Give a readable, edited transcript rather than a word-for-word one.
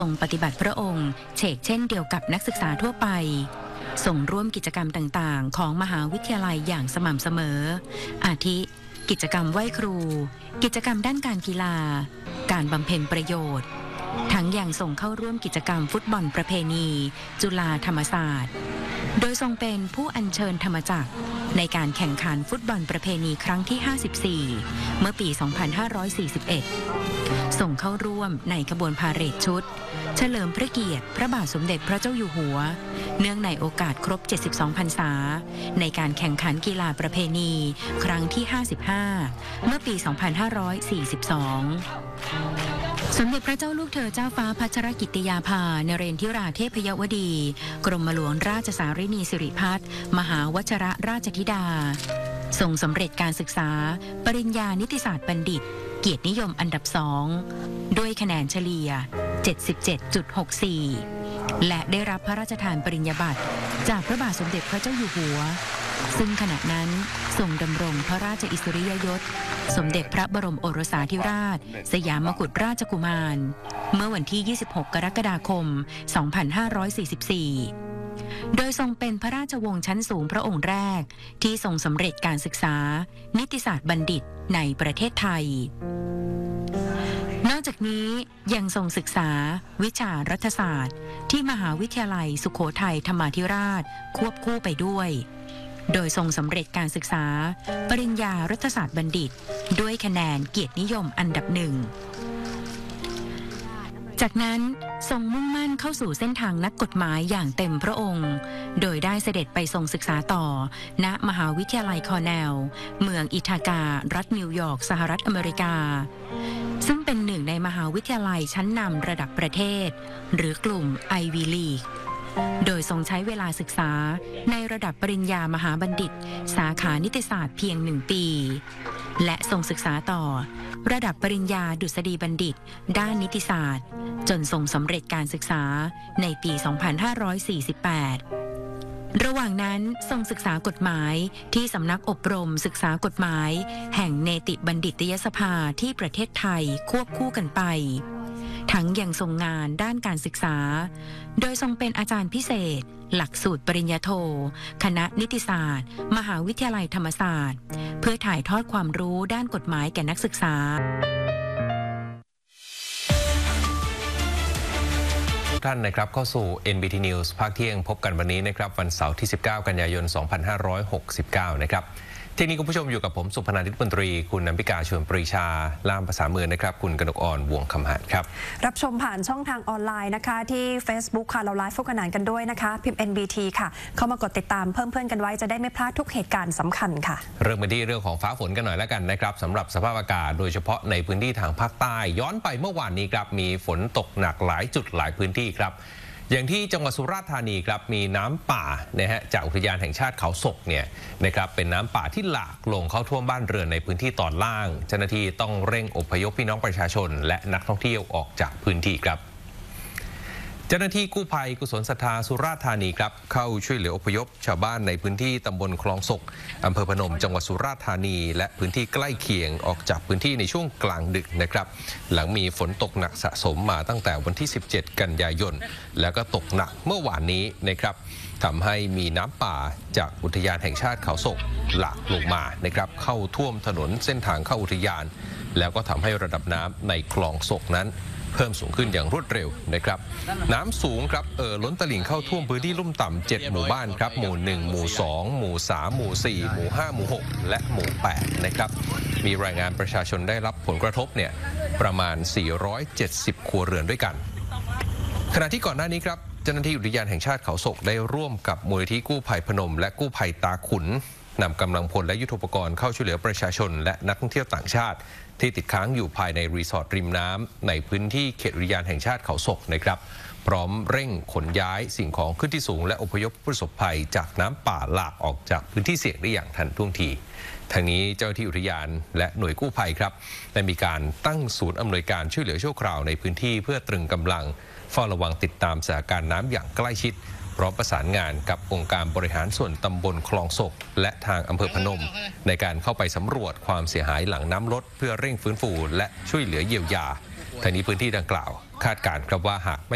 ทรงปฏิบัติพระองค์เฉกเช่นเดียวกับนักศึกษาทั่วไปส่งร่วมกิจกรรมต่างๆของมหาวิทยาลัยอย่างสม่ำเสมออาทิกิจกรรมไหว้ครูกิจกรรมด้านการกีฬาการบำเพ็ญประโยชน์ทั้งยังส่งเข้าร่วมกิจกรรมฟุตบอลประเพณีจุฬาธรรมศาสตร์โดยทรงเป็นผู้อัญเชิญธรรมจักรในการแข่งขันฟุตบอลประเพณีครั้งที่ 54 เมื่อปี 2541 ส่งเข้าร่วมในขบวนพาเหรดชุดเฉลิมพระเกียรติพระบาทสมเด็จพระเจ้าอยู่หัวเนื่องในโอกาสครบ 72 พรรษาในการแข่งขันกีฬาประเพณีครั้งที่ 55 เมื่อปี 2542 สมเด็จพระเจ้าลูกเธอเจ้าฟ้าพัชรกิติยาภานเรนทิราเทพยวดีกรมหลวงราชสารินีสิริพัฒน์มหาวชรราชธิดาทรงสำเร็จการศึกษาปริญญานิติศาสตร์บัณฑิตเกียรตินิยมอันดับ2ด้วยคะแนนเฉลี่ย 77.64 และได้รับพระราชทานปริญญาบัตรจากพระบาทสมเด็จพระเจ้าอยู่หัวซึ่งขณะนั้นทรงดำรงพระราชอิสริยยศสมเด็จพระบรมโอรสาธิราชสยามกุฎราชกุมารเมื่อวันที่ 26 กรกฎาคม 2544 โดยทรงเป็นพระราชวงศ์ชั้นสูงพระองค์แรกที่ทรงสำเร็จการศึกษานิติศาสตร์บัณฑิตในประเทศไทยนอกจากนี้ยังทรงศึกษาวิชารัฐศาสตร์ที่มหาวิทยาลัยสุโขทัยธรรมาธิราชควบคู่ไปด้วยโดยทรงสำเร็จการศึกษาปริญญารัฐศาสตร์บัณฑิตด้วยคะแนนเกียรตินิยมอันดับ1จากนั้นทรงมุ่งมั่นเข้าสู่เส้นทางนักกฎหมายอย่างเต็มพระองค์โดยได้เสด็จไปทรงศึกษาต่อณมหาวิทยาลัยคอร์เนลเมืองอิทาการัฐนิวยอร์กสหรัฐอเมริกาซึ่งเป็นหนึ่งในมหาวิทยาลัยชั้นนำระดับประเทศหรือกลุ่ม Ivy League โดยทรงใช้เวลาศึกษาในระดับปริญญามหาบัณฑิตสาขานิติศาสตร์เพียง1 ปีและทรงศึกษาต่อระดับปริญญาดุษฎีบัณฑิตด้านนิติศาสตร์จนทรงสำเร็จการศึกษาในปี 2548 ระหว่างนั้นทรงศึกษากฎหมายที่สำนักอบรมศึกษากฎหมายแห่งเนติบัณฑิตยสภาที่ประเทศไทยควบคู่กันไปทั้งยังทรงงานด้านการศึกษาโดยทรงเป็นอาจารย์พิเศษหลักสูตรปริญญาโทคณะนิติศาสตร์มหาวิทยาลัยธรรมศาสตร์เพื่อถ่ายทอดความรู้ด้านกฎหมายแก่นักศึกษาท่านนะครับเข้าสู่ NBT News ภาคเที่ยงพบกันวันนี้นะครับวันเสาร์ที่ 19 กันยายน 2569 นะครับที่นี้คุณผู้ชมอยู่กับผมสุพนันท์ นิตมนตรีคุณน้ำพิกาชวนปรีชาล่ามภาษามือนะครับคุณกนกอ่อนวงคำหานครับรับชมผ่านช่องทางออนไลน์นะคะที่ Facebook ค่ะเราไลฟ์โฟกัสกันด้วยนะคะพิมพ์ NBT ค่ะเข้ามากดติดตามเพิ่มเพื่อนกันไว้จะได้ไม่พลาดทุกเหตุการณ์สำคัญค่ะเริ่มกันที่เรื่องของฟ้าฝนกันหน่อยแล้วกันนะครับสำหรับสภาพอากาศโดยเฉพาะในพื้นที่ทางภาคใต้ย้อนไปเมื่อวานนี้ครับมีฝนตกหนักหลายจุดหลายพื้นที่ครับอย่างที่จังหวัดสุราษฎร์ธานีครับมีน้ำป่านะฮะจากอุทยานแห่งชาติเขาศกเนี่ยนะครับเป็นน้ำป่าที่หลากลงเข้าท่วมบ้านเรือนในพื้นที่ตอนล่างเจ้าหน้าที่ต้องเร่งอพยพพี่น้องประชาชนและนักท่องเที่ยวออกจากพื้นที่ครับเจ้าหน้าที่กู้ภัยกุศลศรัทธาสุราษฎร์ธานีครับเข้าช่วยเหลืออพยพชาวบ้านในพื้นที่ตำบลคลองศกอำเภอพนมจังหวัดสุราษฎร์ธานีและพื้นที่ใกล้เคียงออกจากพื้นที่ในช่วงกลางดึกนะครับหลังมีฝนตกหนักสะสมมาตั้งแต่วันที่ 17 กันยายนแล้วก็ตกหนักเมื่อวานนี้นะครับทำให้มีน้ำป่าจากอุทยานแห่งชาติเขาศกหลากลงมานะครับเข้าท่วมถนนเส้นทางเข้าอุทยานแล้วก็ทำให้ระดับน้ำในคลองศกนั้นเพิ่มสูงขึ้นอย่างรวดเร็วนะครับน้ำสูงครับล้นตลิ่งเข้าท่วมพื้นที่ลุ่มต่ำ7 หมู่บ้านครับหมู่ 1 หมู่ 2 หมู่ 3 หมู่ 4 หมู่ 5 หมู่ 6 และหมู่ 8 นะครับมีรายงานประชาชนได้รับผลกระทบเนี่ยประมาณ 470 ครัวเรือนด้วยกันขณะที่ก่อนหน้านี้ครับเจ้าหน้าที่อุทยานแห่งชาติเขาศกได้ร่วมกับมูลนิธิกู้ภัยพนมและกู้ภัยตาขุนนำกำลังพลและยุทโธปกรณ์เข้าช่วยเหลือประชาชนและนักท่องเที่ยวต่างชาติที่ติดค้างอยู่ภายในรีสอร์ทริมน้ำในพื้นที่เขตอุทยานแห่งชาติเขาศกนะครับพร้อมเร่งขนย้ายสิ่งของขึ้นที่สูงและอพยพผู้ประสบภัยจากน้ำป่าหลากออกจากพื้นที่เสี่ยงได้อย่างทันท่วงทีทางนี้เจ้าหน้าที่อุทยานและหน่วยกู้ภัยครับได้มีการตั้งศูนย์อำนวยการช่วยเหลือชั่วคราวในพื้นที่เพื่อตรึงกำลังเฝ้าระวังติดตามสถานการณ์น้ำอย่างใกล้ชิดพร้อมประสานงานกับองค์การบริหารส่วนตำบลคลองศกและทางอำเภอพนมในการเข้าไปสำรวจความเสียหายหลังน้ำลดเพื่อเร่งฟื้นฟูและช่วยเหลือเยียวยาทางนี้พื้นที่ดังกล่าวคาดการณ์ครับว่าหาก